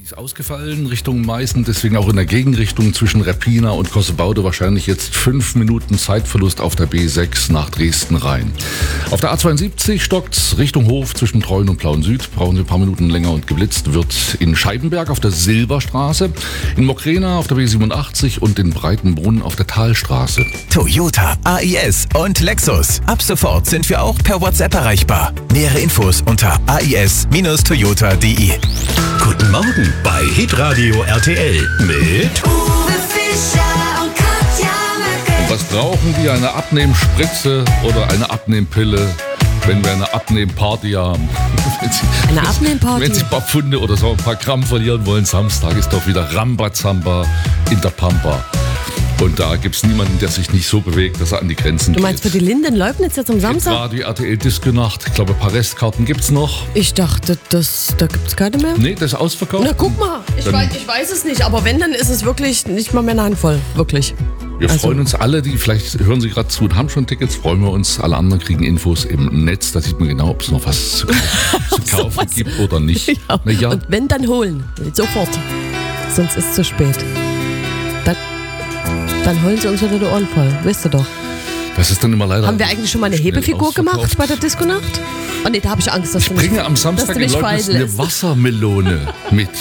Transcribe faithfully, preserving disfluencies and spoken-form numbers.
Ist ausgefallen Richtung Meißen, deswegen auch in der Gegenrichtung zwischen Reppina und Kossebaude wahrscheinlich jetzt fünf Minuten Zeitverlust auf der B sechs nach Dresden rein. Auf der A zweiundsiebzig stockt's Richtung Hof zwischen Treuen und Plauen Süd, brauchen Sie ein paar Minuten länger und geblitzt wird in Scheibenberg auf der Silberstraße, in Mokrena auf der B siebenundachtzig und in Breitenbrunn auf der Talstraße. Toyota, A I S und Lexus. Ab sofort sind wir auch per WhatsApp erreichbar. Nähere Infos unter a i s Bindestrich toyota punkt d e. Guten Morgen bei Hitradio R T L mit Uwe Fischer und Katja Möcke. Und was brauchen wir? Eine Abnehmspritze oder eine Abnehmpille, wenn wir eine Abnehmparty haben? Wenn Sie, Eine Abnehmparty? Wenn Sie ein paar Pfunde oder so ein paar Gramm verlieren wollen, Samstag ist doch wieder Rambazamba in der Pampa. Und da gibt es niemanden, der sich nicht so bewegt, dass er an die Grenzen Du meinst für geht. die Linden-Leubnitz jetzt am Jetzt Samstag? war die R T L-Disco-Nacht. Ich glaube, ein paar Restkarten gibt es noch. Ich dachte, das, da gibt es keine mehr. Nee, das ist ausverkauft. Na guck mal, ich Dann- weiß, ich weiß es nicht, aber wenn, dann ist es wirklich nicht mal mehr eine Handvoll, wirklich. Wir Also- freuen uns alle, die vielleicht hören Sie gerade zu und haben schon Tickets, freuen wir uns. Alle anderen kriegen Infos im Netz, da sieht man genau, ob es noch was zu, zu kaufen sowas- gibt oder nicht. Ja. Na ja, Und wenn, dann holen, sofort, sonst ist es zu spät. Dann, dann holen sie uns wieder die Ohren voll, weißt du doch. das ist dann immer leider... Haben wir eigentlich schon mal eine schnell Hebefigur ausverkauft. gemacht bei der Disco-Nacht? Oh nee, da habe ich Angst, dass Ich du nicht, bringe am dass Samstag du in nicht Leubnitz fallen eine lässt. Wassermelone mit.